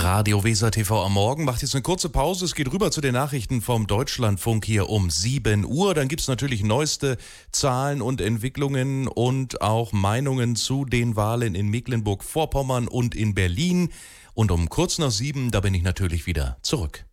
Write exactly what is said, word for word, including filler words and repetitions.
Radio Weser T V am Morgen macht jetzt eine kurze Pause. Es geht rüber zu den Nachrichten vom Deutschlandfunk hier um sieben Uhr. Dann gibt es natürlich neueste Zahlen und Entwicklungen und auch Meinungen zu den Wahlen in Mecklenburg-Vorpommern und in Berlin. Und um kurz nach sieben, da bin ich natürlich wieder zurück.